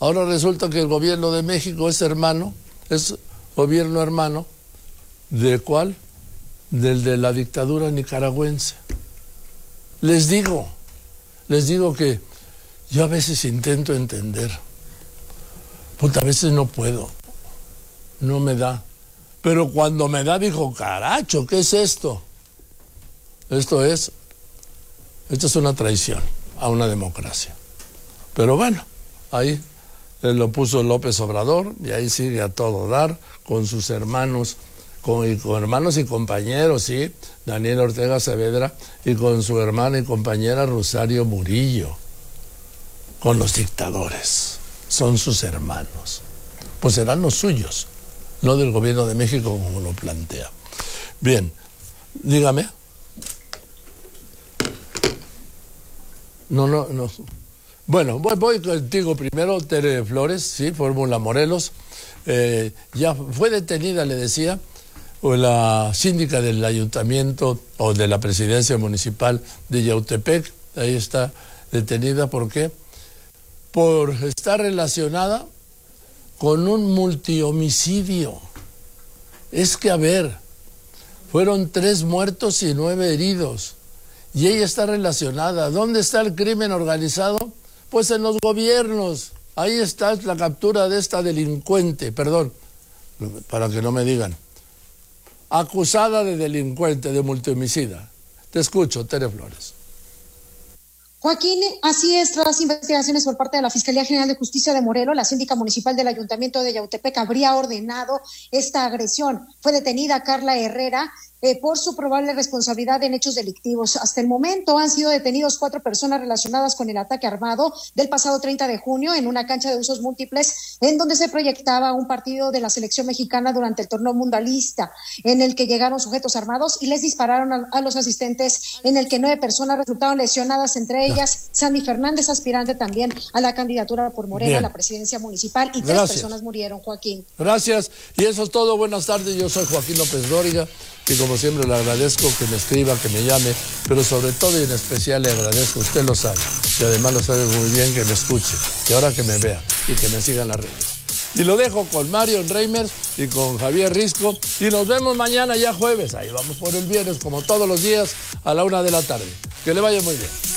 Ahora resulta que el gobierno de México es gobierno hermano, ¿de cuál? Del de la dictadura nicaragüense. Les digo que yo a veces intento entender, porque a veces no puedo, no me da. Pero cuando me da, digo, caracho, ¿qué es esto? Esto es una traición a una democracia. Pero bueno, ahí lo puso López Obrador y ahí sigue a todo dar con sus hermanos, con hermanos y compañeros, sí, Daniel Ortega Saavedra, y con su hermana y compañera Rosario Murillo, con los dictadores. Son sus hermanos. Pues serán los suyos, no del gobierno de México como lo plantea. Bien, dígame. No. Bueno, voy contigo primero, Tere Flores, sí, Fórmula Morelos. Ya fue detenida, le decía, la síndica del ayuntamiento o de la presidencia municipal de Yautepec. Ahí está detenida, ¿por qué? Por estar relacionada con un multihomicidio. Es que, a ver, fueron 3 muertos y 9 heridos. Y ella está relacionada. ¿Dónde está el crimen organizado? Pues en los gobiernos. Ahí está la captura de esta delincuente, perdón, para que no me digan, acusada de delincuente, de multihomicida. Te escucho, Tere Flores. Joaquín, así es, tras investigaciones por parte de la Fiscalía General de Justicia de Morelos, la síndica municipal del Ayuntamiento de Yautepec habría ordenado esta agresión. Fue detenida Carla Herrera por su probable responsabilidad en hechos delictivos. Hasta el momento han sido detenidos 4 personas relacionadas con el ataque armado del pasado 30 de junio en una cancha de usos múltiples en donde se proyectaba un partido de la selección mexicana durante el torneo mundialista, en el que llegaron sujetos armados y les dispararon a los asistentes, en el que 9 personas resultaron lesionadas, entre ellas Sandy Fernández, aspirante también a la candidatura por Morena a la presidencia municipal, y 3 personas murieron, Joaquín. Gracias, y eso es todo. Buenas tardes, yo soy Joaquín López Dóriga, y como siempre le agradezco que me escriba, que me llame, pero sobre todo y en especial le agradezco, usted lo sabe, y además lo sabe muy bien, que me escuche, y ahora que me vea, y que me siga en las redes. Y lo dejo con Mario Reimers y con Javier Risco, y nos vemos mañana ya jueves, ahí vamos por el viernes, como todos los días, a la 1 de la tarde. Que le vaya muy bien.